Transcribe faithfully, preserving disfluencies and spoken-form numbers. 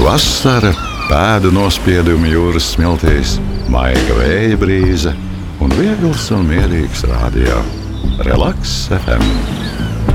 Vasara, pēdu nospiedumi jūras smiltīs, maiga vēja brīze un viegls un mierīgs radio. Relaks F M.